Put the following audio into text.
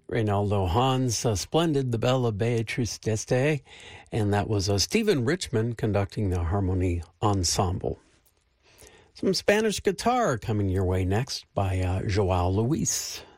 Reynaldo Hahn's Splendid, the Bella Beatrice d'Este, and that was Stephen Richmond conducting the Harmony Ensemble. Some Spanish guitar coming your way next by Joao Luis.